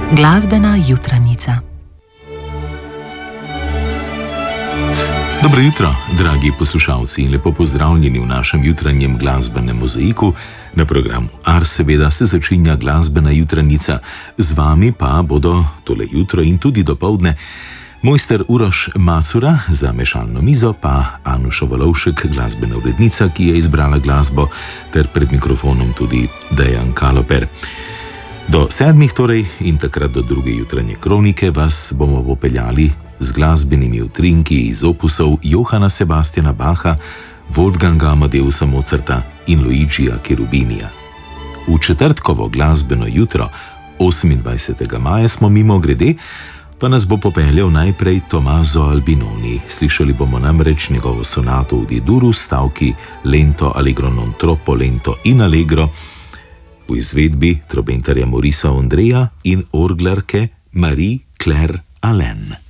Glasbena jutranica. Dobro jutro, dragi poslušalci, in lepo pozdravljeni v našem jutranjem glasbenem mozaiku. Na programu Ars seveda se začenja glasbena jutranica, z vami pa bodo tole jutro in tudi dopoldne mojster Uroš Macura, za mešalno mizo pa Anuša Volovšek, glasbena urednica, ki je izbrala glasbo, ter pred mikrofonom tudi Dejan Kaloper. Do 7. torej in takrat do druge jutranje kronike vas bomo popeljali z glasbenimi utrinki iz opusov Johana Sebastiana Bacha, Wolfganga Amadeusa Mozarta in Luigija Cherubinija. V četrtkovo glasbeno jutro, 28. maja, smo mimogrede, pa nas bo popeljal najprej Tommaso Albinoni. Slišali bomo namreč njegovo sonato v D-duru, stavki lento, allegro non troppo, lento in allegro, v izvedbi trobentarja Maurica Ondreja in orglarke Marie-Claire Alain.